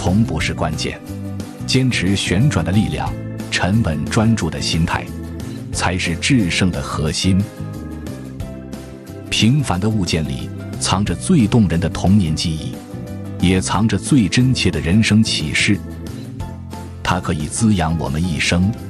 从不是关键，坚持旋转的力量，沉稳专注的心态，才是制胜的核心。平凡的物件里藏着最动人的童年记忆，也藏着最真切的人生启示。它可以滋养我们一生，